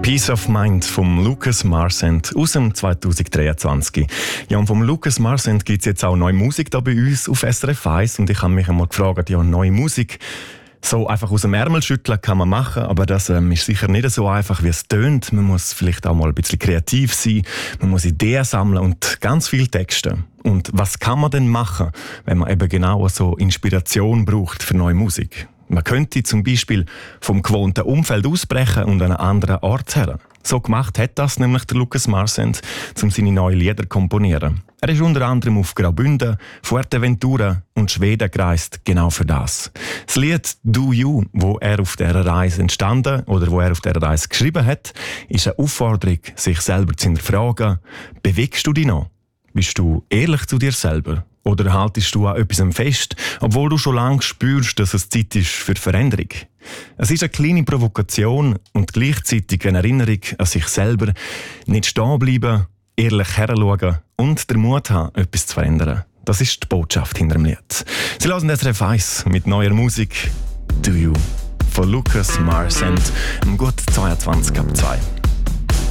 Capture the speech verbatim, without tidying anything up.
Peace of Mind vom Lucas Marsend aus dem zwanzig dreiundzwanzig. Ja, und vom Lucas Marsend gibt es jetzt auch neue Musik da bei uns auf S R F eins. Und ich habe mich einmal gefragt, ja, neue Musik so einfach aus dem Ärmel schütteln kann man machen, aber das ähm, ist sicher nicht so einfach, wie es tönt. Man muss vielleicht auch mal ein bisschen kreativ sein, man muss Ideen sammeln und ganz viel Texte. Und was kann man denn machen, wenn man eben genau so Inspiration braucht für neue Musik? Man könnte zum Beispiel vom gewohnten Umfeld ausbrechen und an einen anderen Ort her. So gemacht hat das nämlich der Lucas Marsend, um seine neuen Lieder zu komponieren. Er ist unter anderem auf Graubünden, Fuerteventura und Schweden gereist, genau für das. Das Lied «Do You», wo er auf dieser Reise entstanden oder wo er auf dieser Reise geschrieben hat, ist eine Aufforderung, sich selber zu hinterfragen. Bewegst du dich noch? Bist du ehrlich zu dir selber? Oder haltest du an etwas fest, obwohl du schon lange spürst, dass es Zeit ist für Veränderung? Es ist eine kleine Provokation und gleichzeitig eine Erinnerung an sich selber. Nicht stehen bleiben, ehrlich heranschauen und den Mut haben, etwas zu verändern. Das ist die Botschaft hinter dem Lied. Sie hören S R F eins mit neuer Musik «Do You» von Lucas Marsend um gut zweiundzwanzig ab zwei.